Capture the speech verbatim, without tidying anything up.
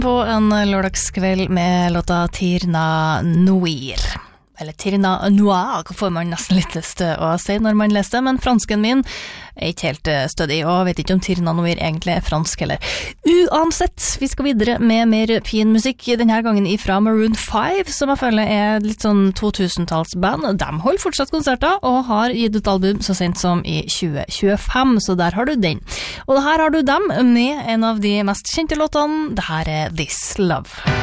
på en lørdagskveld med låta Tirna Noir. Eller Tirna Noir får man nesten litt lyst til å si når man leser det, men fransken min er ikke helt stødig, og vet ikke om Tirna Noir egentlig er fransk heller. Uansett, vi skal videre med mer fin musikk, denne gangen ifra Maroon five, som jeg føler er litt sånn to-tusen-tallsband. De holder fortsatt konserter, og har gitt ut album så sent som i tjue tjuefem, så der har du den. Og her har du dem med en av de mest kjente låtene, det her er This Love.